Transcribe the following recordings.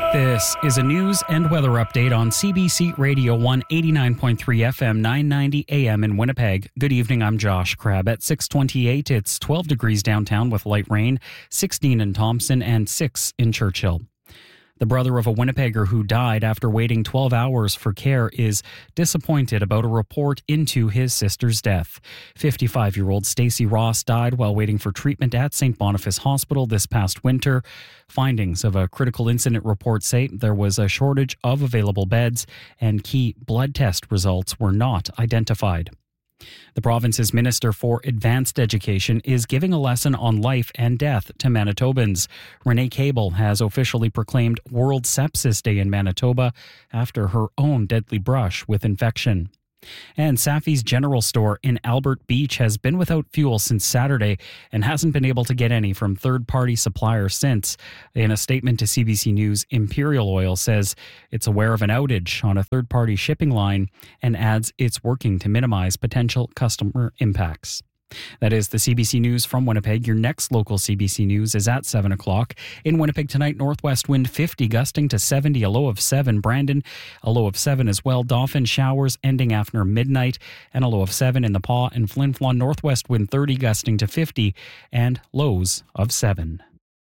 This is a news and weather update on CBC Radio 189.3 FM 990 AM in Winnipeg. Good evening, I'm Josh Crabb. At 6:28, it's 12 degrees downtown with light rain, 16 in Thompson and 6 in Churchill. The brother of a Winnipegger who died after waiting 12 hours for care is disappointed about a report into his sister's death. 55-year-old Stacey Ross died while waiting for treatment at St. Boniface Hospital this past winter. Findings of a critical incident report say there was a shortage of available beds and key blood test results were not identified. The province's Minister for Advanced Education is giving a lesson on life and death to Manitobans. Renee Cable has officially proclaimed World Sepsis Day in Manitoba after her own deadly brush with infection. And Safi's General Store in Albert Beach has been without fuel since Saturday and hasn't been able to get any from third-party suppliers since. In a statement to CBC News, Imperial Oil says it's aware of an outage on a third-party shipping line and adds it's working to minimize potential customer impacts. That is the CBC News from Winnipeg. Your next local CBC News is at 7 o'clock. In Winnipeg tonight, northwest wind 50 gusting to 70, a low of 7. Brandon, a low of 7 as well. Dauphin showers ending after midnight and a low of 7 in the Paw and Flin Flon. Northwest wind 30 gusting to 50 and lows of 7.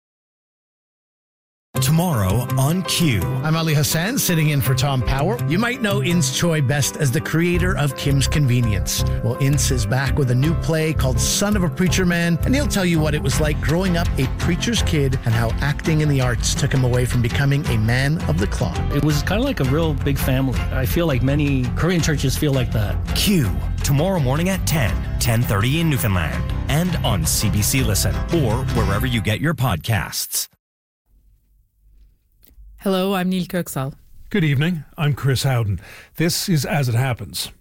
Tomorrow on Q. I'm Ali Hassan, sitting in for Tom Power. You might know Ince Choi best as the creator of Kim's Convenience. Well, Ince is back with a new play called Son of a Preacher Man, and he'll tell you what it was like growing up a preacher's kid and how acting in the arts took him away from becoming a man of the cloth. It was kind of like a real big family. I feel like many Korean churches feel like that. Q. Tomorrow morning at 10:30 in Newfoundland, and on CBC Listen, or wherever you get your podcasts. Hello, I'm Neil Kirksall. Good evening, I'm Chris Howden. This is As It Happens.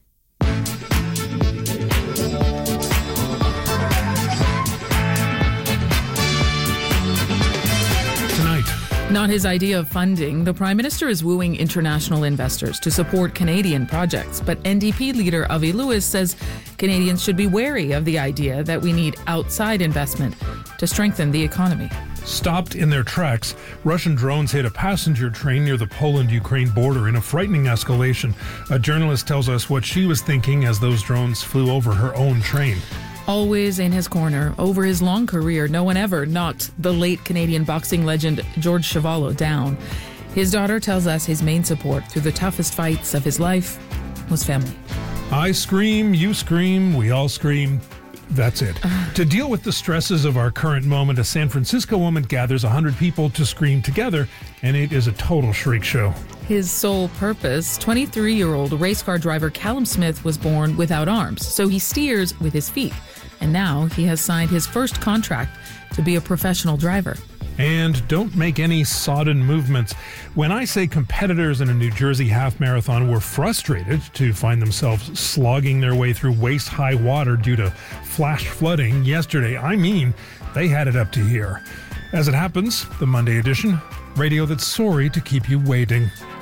Tonight. Not his idea of funding, the Prime Minister is wooing international investors to support Canadian projects, but NDP leader Avi Lewis says Canadians should be wary of the idea that we need outside investment to strengthen the economy. Stopped in their tracks, Russian drones hit a passenger train near the Poland-Ukraine border in a frightening escalation. A journalist tells us what she was thinking as those drones flew over her own train. Always in his corner, over his long career, no one ever knocked the late Canadian boxing legend George Chuvalo down. His daughter tells us his main support through the toughest fights of his life was family. I scream, you scream, we all scream. That's it. To deal with the stresses of our current moment, a San Francisco woman gathers 100 people to scream together, and it is a total shriek show. His sole purpose, 23-year-old race car driver Callum Smith was born without arms, so he steers with his feet. And now he has signed his first contract to be a professional driver. And don't make any sodden movements. When I say competitors in a New Jersey half marathon were frustrated to find themselves slogging their way through waist-high water due to flash flooding yesterday, I mean they had it up to here. As it happens, the Monday edition, radio that's sorry to keep you waiting.